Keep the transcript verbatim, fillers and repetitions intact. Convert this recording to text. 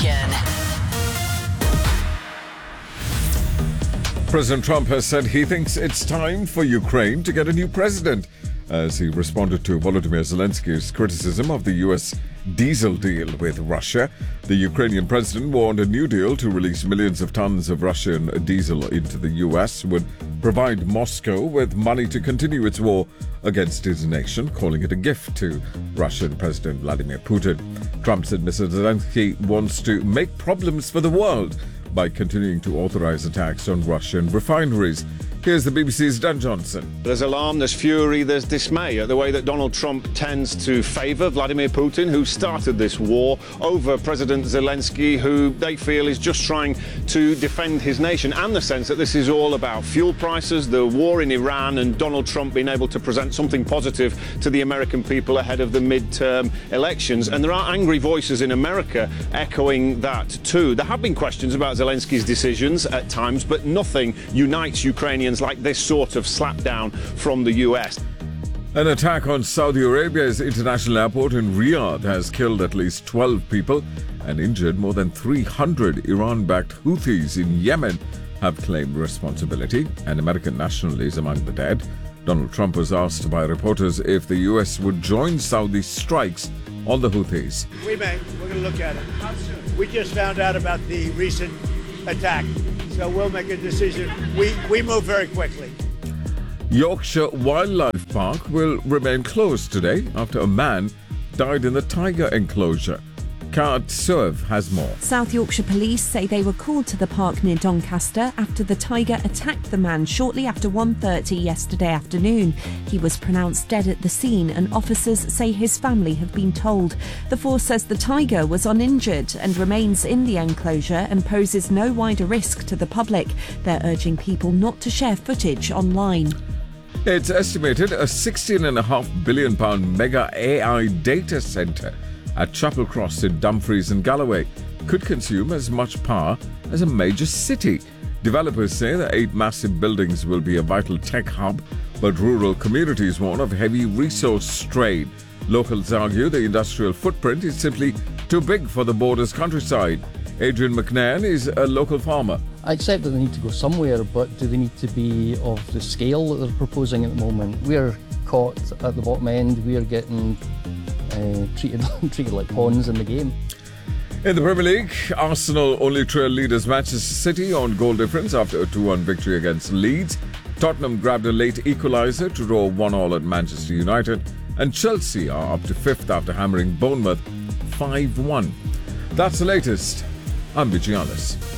Nation. President Trump has said he thinks it's time for Ukraine to get a new president as he responded to Volodymyr Zelensky's criticism of the U S diesel deal with Russia. The Ukrainian president warned a new deal to release millions of tons of Russian diesel into the U S would provide Moscow with money to continue its war against his nation, calling it a gift to Russian President Vladimir Putin. Trump said Mister Zelensky wants to make problems for the world by continuing to authorize attacks on Russian refineries. Here's the B B C's Dan Johnson. There's alarm, there's fury, there's dismay at the way that Donald Trump tends to favour Vladimir Putin, who started this war, over President Zelensky, who they feel is just trying to defend his nation, and the sense that this is all about fuel prices, the war in Iran, and Donald Trump being able to present something positive to the American people ahead of the midterm elections. And there are angry voices in America echoing that too. There have been questions about Zelensky's decisions at times, but nothing unites Ukrainians like this sort of slapdown from the U S. An attack on Saudi Arabia's international airport in Riyadh has killed at least twelve people and injured more than three hundred. Iran-backed Houthis in Yemen have claimed responsibility. An American national is among the dead. Donald Trump was asked by reporters if the U S would join Saudi strikes on the Houthis. We may. We're going to look at it. We just found out about the recent attack, so we'll make a decision. We, we move very quickly. Yorkshire Wildlife Park will remain closed today after a man died in the tiger enclosure. Kat Serve has more. South Yorkshire Police say they were called to the park near Doncaster after the tiger attacked the man shortly after one thirty yesterday afternoon. He was pronounced dead at the scene, and officers say his family have been told. The force says the tiger was uninjured and remains in the enclosure and poses no wider risk to the public. They're urging people not to share footage online. It's estimated a sixteen point five billion pounds mega A I data centre at Chapel Cross in Dumfries and Galloway could consume as much power as a major city. Developers say the eight massive buildings will be a vital tech hub, but rural communities warn of heavy resource strain. Locals argue the industrial footprint is simply too big for the border's countryside. Adrian McNairn is a local farmer. I accept that they need to go somewhere, but do they need to be of the scale that they're proposing at the moment? We're caught at the bottom end. We're getting uh, treated, treated like pawns in the game. In the Premier League, Arsenal only trail leaders Manchester City on goal difference after a two one victory against Leeds. Tottenham grabbed a late equaliser to draw one all at Manchester United. And Chelsea are up to fifth after hammering Bournemouth five one. That's the latest. I'm Vijay Alice.